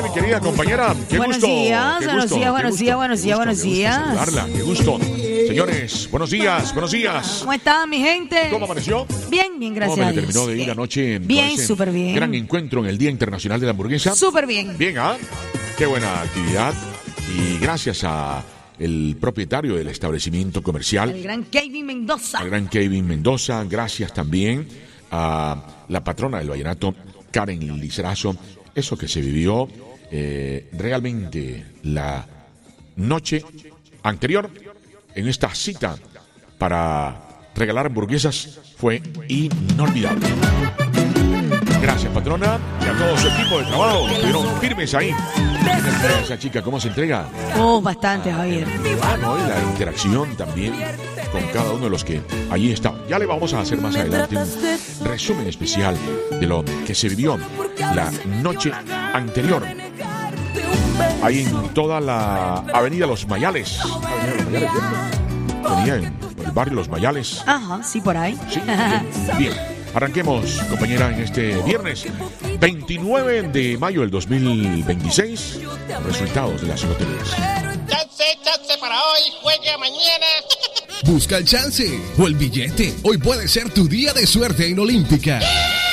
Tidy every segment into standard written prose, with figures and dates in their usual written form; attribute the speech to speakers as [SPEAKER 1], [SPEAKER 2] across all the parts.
[SPEAKER 1] mi querida compañera. Qué gusto.
[SPEAKER 2] Buenos días.
[SPEAKER 1] Saludarla, qué gusto. Señores, buenos días.
[SPEAKER 2] ¿Cómo está, mi gente?
[SPEAKER 1] ¿Cómo amaneció?
[SPEAKER 2] Bien, gracias a Dios.
[SPEAKER 1] Terminó de ir anoche en
[SPEAKER 2] bien, súper bien.
[SPEAKER 1] Gran encuentro en el Día Internacional de la Hamburguesa.
[SPEAKER 2] Súper bien.
[SPEAKER 1] Bien, ¿ah? Qué buena actividad. Y gracias a el propietario del establecimiento comercial,
[SPEAKER 2] el gran Kevin
[SPEAKER 1] Mendoza. Gracias también a la patrona del vallenato, Karen Lizarazo. Eso que se vivió realmente la noche anterior en esta cita para regalar hamburguesas fue inolvidable. Gracias, patrona, y a todo su equipo de trabajo que estuvieron firmes ahí. Esa chica, ¿cómo se entrega?
[SPEAKER 2] Bastante, Javier.
[SPEAKER 1] ¿No? Y la interacción también con cada uno de los que allí están. Ya le vamos a hacer más adelante un resumen especial de lo que se vivió la noche anterior. Ahí en toda la avenida Los Mayales. Venía en el barrio Los Mayales.
[SPEAKER 2] Ajá, sí, por ahí.
[SPEAKER 1] Sí, bien. Arranquemos, compañera, en este viernes 29 de mayo del 2026. Resultados de las loterías.
[SPEAKER 3] Chance para hoy, juegue mañana.
[SPEAKER 4] Busca el chance o el billete. Hoy puede ser tu día de suerte en Olímpica.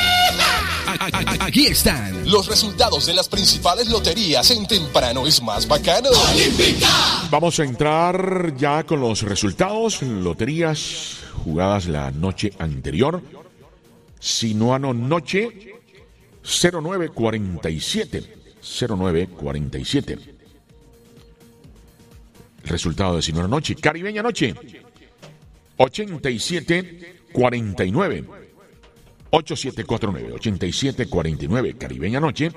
[SPEAKER 4] Aquí están los resultados de las principales loterías en Temprano es Más Bacano. ¡Olímpica!
[SPEAKER 1] Vamos a entrar ya con los resultados. Loterías jugadas la noche anterior. Sinuano Noche 0947. El resultado de Sinuano Noche. Caribeña Noche 8749. 8749. Caribeña Noche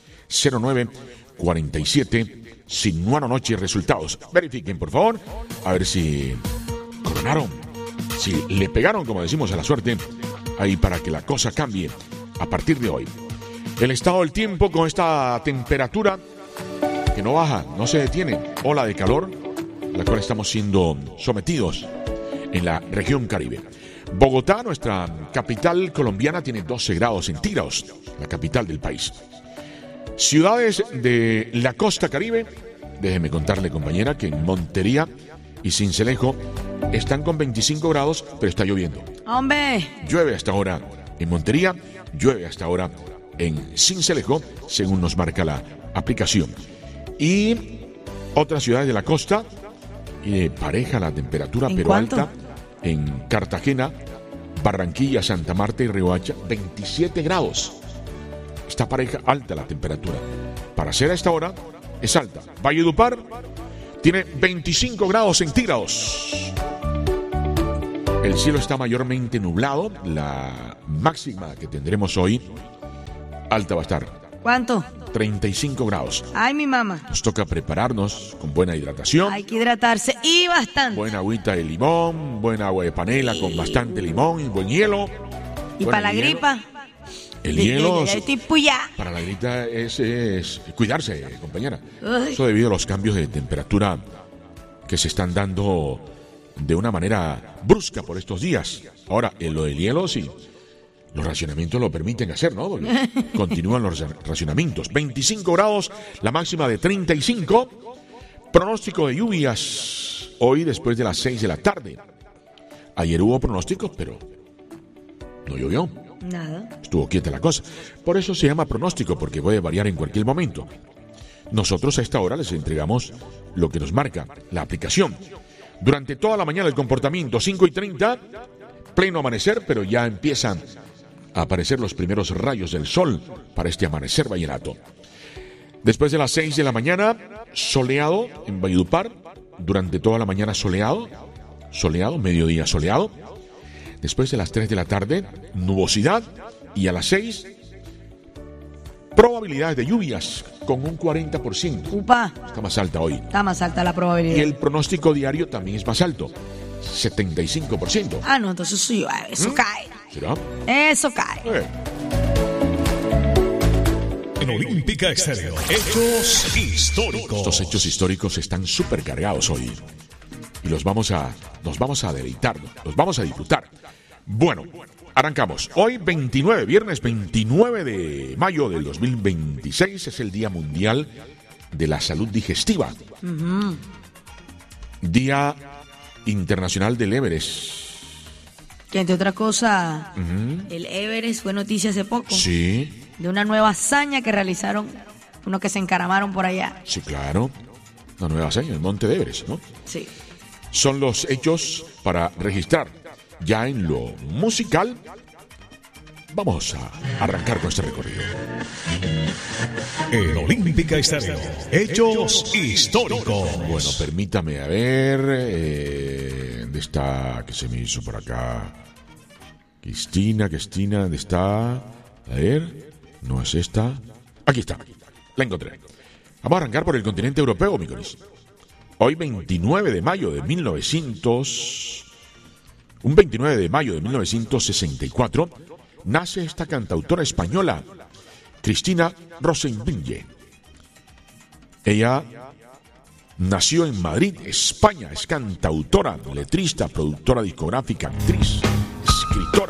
[SPEAKER 1] 0947. Sinuano Noche. Resultados. Verifiquen, por favor. A ver si coronaron. Si le pegaron, como decimos, a la suerte. Ahí para que la cosa cambie a partir de hoy. El estado del tiempo con esta temperatura que no baja, no se detiene. Ola de calor, a la cual estamos siendo sometidos en la región Caribe. Bogotá, nuestra capital colombiana, tiene 12 grados centígrados, la capital del país. Ciudades de la costa Caribe, déjeme contarle, compañera, que en Montería y Sincelejo están con 25 grados, pero está lloviendo.
[SPEAKER 2] ¡Hombre!
[SPEAKER 1] Llueve hasta ahora en Montería, llueve hasta ahora en Sincelejo, según nos marca la aplicación. Y otras ciudades de la costa, pareja la temperatura, pero
[SPEAKER 2] cuánto?
[SPEAKER 1] alta. En Cartagena, Barranquilla, Santa Marta y Riohacha, 27 grados. Está pareja, alta la temperatura. Para ser a esta hora, es alta. Valledupar tiene 25 grados centígrados. El cielo está mayormente nublado. La máxima que tendremos hoy, alta va a estar.
[SPEAKER 2] ¿Cuánto?
[SPEAKER 1] 35 grados.
[SPEAKER 2] Ay, mi mamá.
[SPEAKER 1] Nos toca prepararnos con buena hidratación.
[SPEAKER 2] Hay que hidratarse y bastante.
[SPEAKER 1] Buena agüita de limón, buena agua de panela con bastante limón y buen hielo.
[SPEAKER 2] Y para la gripa.
[SPEAKER 1] El hielo
[SPEAKER 2] para
[SPEAKER 1] la gripa es cuidarse, compañera.
[SPEAKER 2] Uy.
[SPEAKER 1] Eso debido a los cambios de temperatura que se están dando de una manera brusca por estos días. Ahora, en lo del hielo, sí, los racionamientos lo permiten hacer, ¿no? Porque continúan los racionamientos. 25 grados, la máxima de 35. Pronóstico de lluvias hoy después de las 6 de la tarde. Ayer hubo pronósticos, pero no llovió.
[SPEAKER 2] Nada.
[SPEAKER 1] Estuvo quieta la cosa. Por eso se llama pronóstico, porque puede variar en cualquier momento. Nosotros a esta hora les entregamos lo que nos marca la aplicación. Durante toda la mañana el comportamiento, 5:30, pleno amanecer, pero ya empiezan a aparecer los primeros rayos del sol para este amanecer vallenato. Después de las 6 de la mañana, soleado en Valledupar. Durante toda la mañana soleado, mediodía soleado. Después de las 3 de la tarde, nubosidad. Y a las 6, probabilidades de lluvias con un 40%.
[SPEAKER 2] Upa.
[SPEAKER 1] Está más alta hoy.
[SPEAKER 2] Está más alta la probabilidad.
[SPEAKER 1] Y el pronóstico diario también es más alto, 75%.
[SPEAKER 2] Ah, no, entonces sí, eso cae.
[SPEAKER 1] ¿Será?
[SPEAKER 2] Eso cae.
[SPEAKER 4] En Olímpica Estéreo, hechos históricos.
[SPEAKER 1] Estos hechos históricos están súper cargados hoy. Y nos vamos a deleitar, los vamos a disfrutar. Bueno, Arrancamos. Hoy 29, viernes 29 de mayo del 2026 es el Día Mundial de la Salud Digestiva. Día Internacional del Everest.
[SPEAKER 2] Que entre otra cosa, el Everest fue noticia hace poco.
[SPEAKER 1] Sí.
[SPEAKER 2] De una nueva hazaña que realizaron unos que se encaramaron por allá.
[SPEAKER 1] Sí, claro. Una nueva hazaña, el Monte de Everest, ¿no?
[SPEAKER 2] Sí.
[SPEAKER 1] Son los hechos para registrar. Ya en lo musical, vamos a arrancar con este recorrido.
[SPEAKER 5] El Olímpica Estéreo. Hechos históricos.
[SPEAKER 1] Bueno, permítame a ver. ¿Dónde está? ¿Qué se me hizo por acá? Cristina, ¿dónde está? A ver, no es esta. Aquí está, la encontré. Vamos a arrancar por el continente europeo, mi coris. Hoy 29 de mayo de 1964, nace esta cantautora española, Cristina Rosenvinge. Ella nació en Madrid, España. Es cantautora, letrista, productora discográfica, actriz, escritora.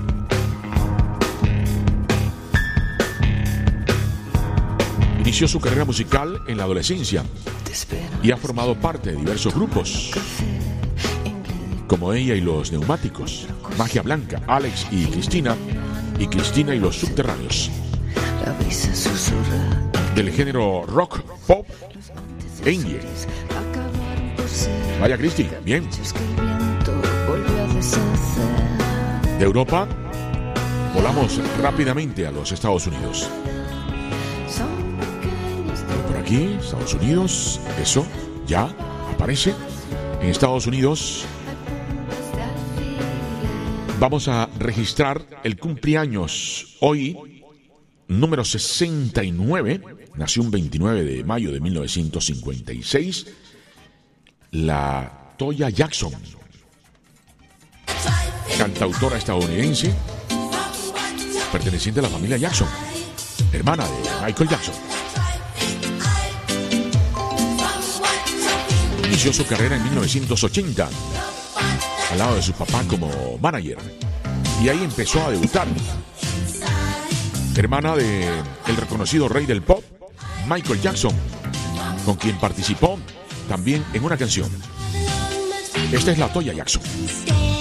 [SPEAKER 1] Inició su carrera musical en la adolescencia y ha formado parte de diversos grupos, como ella y los Neumáticos, Magia Blanca, Alex y Cristina y los Subterráneos. Del género rock, pop e indie. Vaya, Cristi, bien. De Europa, volamos rápidamente a los Estados Unidos. Por aquí, Estados Unidos, eso ya aparece. En Estados Unidos vamos a registrar el cumpleaños hoy, número 69, nació un 29 de mayo de 1956, la Toya Jackson, cantautora estadounidense, perteneciente a la familia Jackson, hermana de Michael Jackson. Inició su carrera en 1980, al lado de su papá como manager, y ahí empezó a debutar. Hermana de el reconocido rey del pop, Michael Jackson, con quien participó también en una canción. Esta es la Toya Jackson.